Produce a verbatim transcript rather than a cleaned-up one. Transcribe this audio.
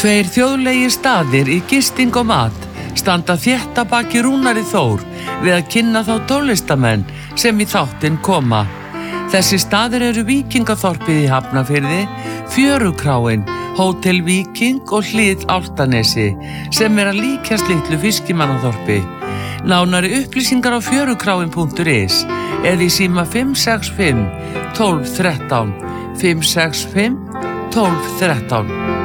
Tveir þjóðlegir staðir í gisting og mat standa þétt að baki Rúnari Þór við að kynna þá tólestamenn sem í þáttinn koma. Þessi staðir eru Víkingaþorpið í Hafnarfirði, Fjörukráin, Hótel Víking og Hlið Álftanesi sem er að líkjast litlu fiskimannaþorpi. Nánari upplýsingar á fjörukráin punktur is eða í síma fimm sex fimm tólf þrettán fimm sex fimm tólf þrettán.